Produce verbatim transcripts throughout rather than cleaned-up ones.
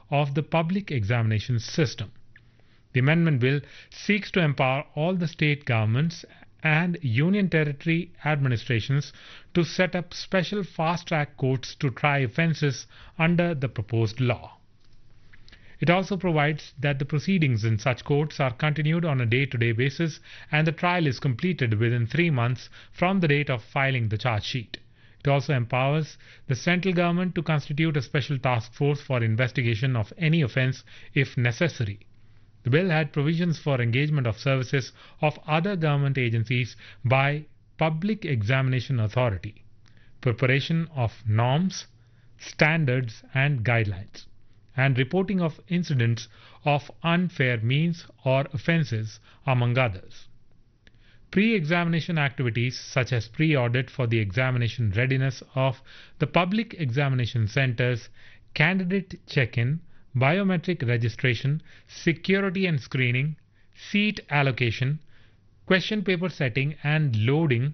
of the public examinations system. The amendment bill seeks to empower all the state governments and union territory administrations to set up special fast-track courts to try offences under the proposed law. It also provides that the proceedings in such courts are continued on a day-to-day basis and the trial is completed within three months from the date of filing the charge sheet. It also empowers the central government to constitute a special task force for investigation of any offence if necessary. The bill had provisions for engagement of services of other government agencies by Public Examination Authority, preparation of norms, standards and guidelines, and reporting of incidents of unfair means or offences, among others. Pre-examination activities such as pre-audit for the examination readiness of the public examination centres, candidate check-in, biometric registration, security and screening, seat allocation, question paper setting and loading,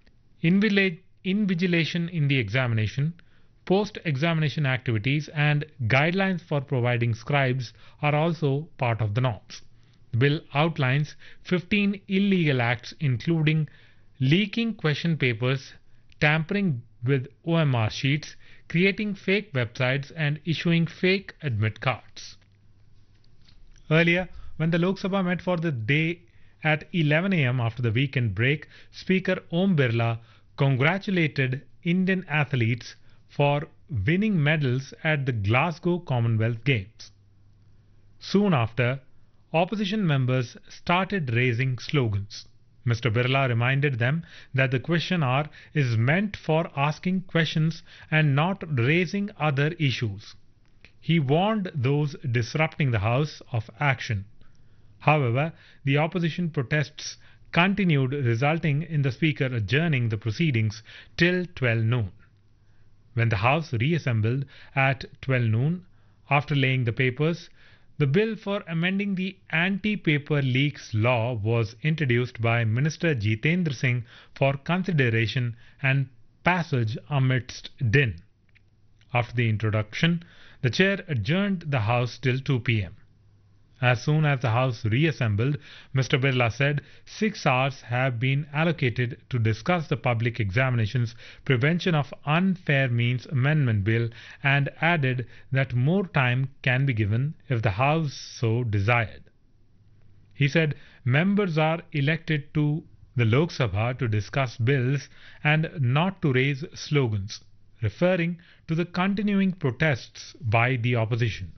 invigilation in the examination, post-examination activities and guidelines for providing scribes are also part of the norms. The bill outlines fifteen illegal acts including leaking question papers, tampering with O M R sheets, creating fake websites and issuing fake admit cards. Earlier, when the Lok Sabha met for the day at eleven a m after the weekend break, Speaker Om Birla congratulated Indian athletes for winning medals at the Glasgow Commonwealth Games. Soon after, opposition members started raising slogans. Mister Birla reminded them that the question hour is meant for asking questions and not raising other issues. He warned those disrupting the House of action. However, the opposition protests continued, resulting in the Speaker adjourning the proceedings till twelve noon. When the House reassembled at twelve noon, after laying the papers, the bill for amending the Anti-Paper Leaks Law was introduced by Minister Jitendra Singh for consideration and passage amidst din. After the introduction, the chair adjourned the House till two p m As soon as the House reassembled, Mister Birla said six hours have been allocated to discuss the Public Examinations Prevention of Unfair Means Amendment Bill and added that more time can be given if the House so desired. He said members are elected to the Lok Sabha to discuss bills and not to raise slogans, referring to the continuing protests by the opposition.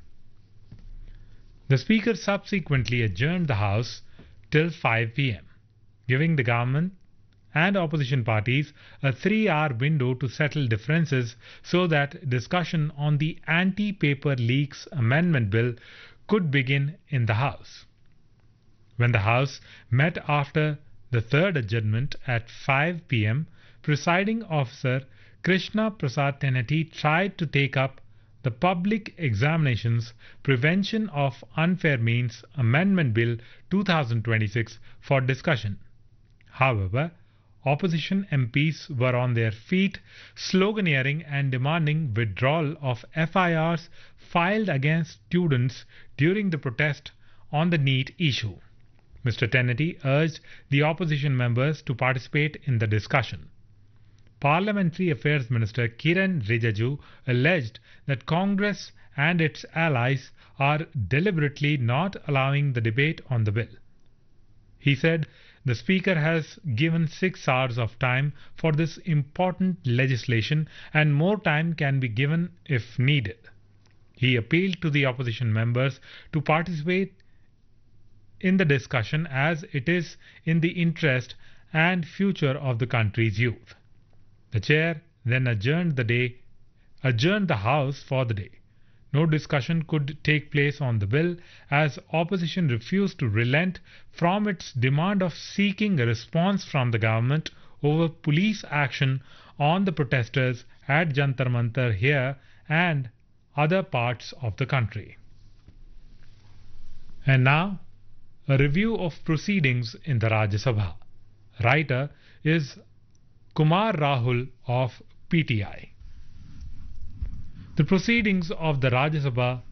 The Speaker subsequently adjourned the House till five p m, giving the government and opposition parties a three-hour window to settle differences so that discussion on the Anti-Paper Leaks Amendment Bill could begin in the House. When the House met after the third adjournment at five p m, Presiding Officer Krishna Prasad Teneti tried to take up the Public Examinations Prevention of Unfair Means Amendment Bill two thousand twenty-six for discussion. However, opposition M Ps were on their feet, sloganeering and demanding withdrawal of F I Rs filed against students during the protest on the NEET issue. Mister Teneti urged the opposition members to participate in the discussion. Parliamentary Affairs Minister Kiran Rijiju alleged that Congress and its allies are deliberately not allowing the debate on the bill. He said the Speaker has given six hours of time for this important legislation and more time can be given if needed. He appealed to the opposition members to participate in the discussion as it is in the interest and future of the country's youth. The chair then adjourned the day, adjourned the House for the day. No discussion could take place on the bill as opposition refused to relent from its demand of seeking a response from the government over police action on the protesters at Jantar Mantar here and other parts of the country. And now, a review of proceedings in the Rajya Sabha. Writer is Kumar Rahul of P T I. The proceedings of the Rajya Sabha